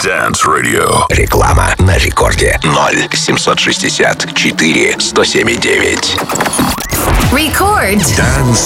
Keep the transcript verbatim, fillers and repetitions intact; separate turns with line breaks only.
Dance Radio.
Реклама на рекорде. ноль семьсот шестьдесят четыре сто семь девять.
Record.
Dance